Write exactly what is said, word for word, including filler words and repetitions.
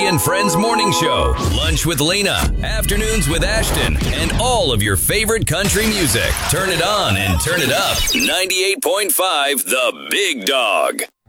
Marie and Friends morning show, lunch with Lena, afternoons with Ashton, and all of your favorite country music. Turn it on and turn it up. ninety-eight point five The Big Dog.